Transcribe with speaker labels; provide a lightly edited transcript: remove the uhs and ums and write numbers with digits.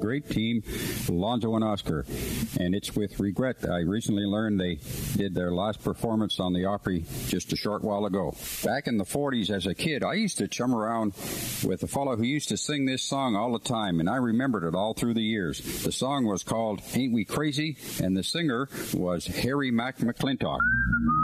Speaker 1: great team, Alonzo and Oscar. And it's with regret I recently learned they did their last performance on the Opry just a short while ago. Back in the 40s as a kid, I used to chum around with a fellow who used to sing this song all the time, and I remembered it all through the years. The song was called Ain't We Crazy, and the singer was Harry McClintock.